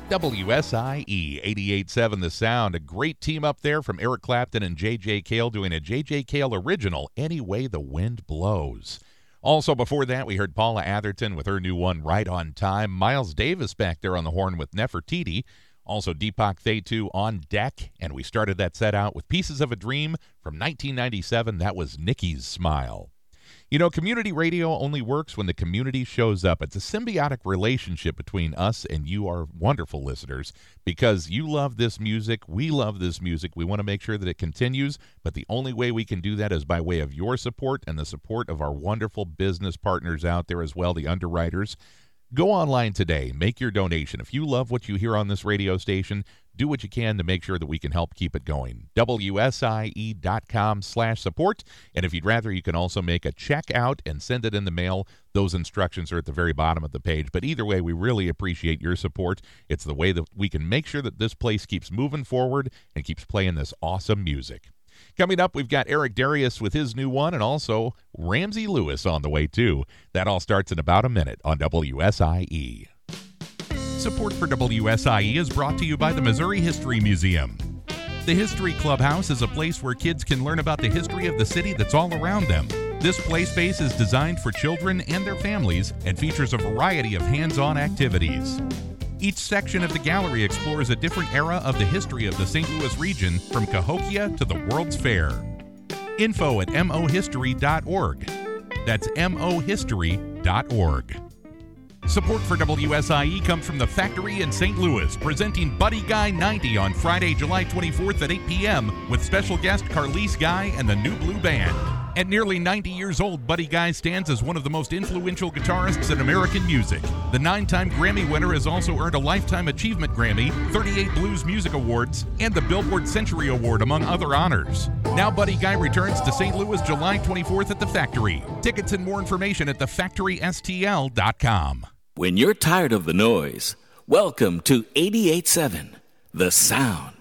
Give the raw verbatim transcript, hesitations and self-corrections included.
W S I E eighty-eight point seven The Sound. A great team up there from Eric Clapton and J J Cale doing a J J Cale original, Any Way the Wind Blows. Also before that, we heard Paula Atherton with her new one, Right on Time. Miles Davis back there on the horn with Nefertiti. Also Deepak Thaytu on deck. And we started that set out with Pieces of a Dream from nineteen ninety-seven. That was Nikki's Smile. You know, community radio only works when the community shows up. It's a symbiotic relationship between us and you, our wonderful listeners, because you love this music. We love this music. We want to make sure that it continues, but the only way we can do that is by way of your support and the support of our wonderful business partners out there as well, the underwriters. Go online today. Make your donation. If you love what you hear on this radio station, do what you can to make sure that we can help keep it going. W S I E dot com slash support. And if you'd rather, you can also make a check out and send it in the mail. Those instructions are at the very bottom of the page. But either way, we really appreciate your support. It's the way that we can make sure that this place keeps moving forward and keeps playing this awesome music. Coming up, we've got Eric Darius with his new one, and also Ramsey Lewis on the way, too. That all starts in about a minute on W S I E. Support for W S I E is brought to you by the Missouri History Museum. The History Clubhouse is a place where kids can learn about the history of the city that's all around them. This play space is designed for children and their families and features a variety of hands-on activities. Each section of the gallery explores a different era of the history of the Saint Louis region, from Cahokia to the World's Fair. Info at m o history dot org. That's m o history dot org. Support for W S I E comes from the Factory in Saint Louis, presenting Buddy Guy ninety on Friday, July twenty-fourth at eight p.m. with special guest Carlise Guy and the New Blue Band. At nearly ninety years old, Buddy Guy stands as one of the most influential guitarists in American music. The nine-time Grammy winner has also earned a Lifetime Achievement Grammy, thirty-eight Blues Music Awards, and the Billboard Century Award, among other honors. Now Buddy Guy returns to Saint Louis July twenty-fourth at the Factory. Tickets and more information at the factory s t l dot com. When you're tired of the noise, welcome to eighty-eight point seven The Sound.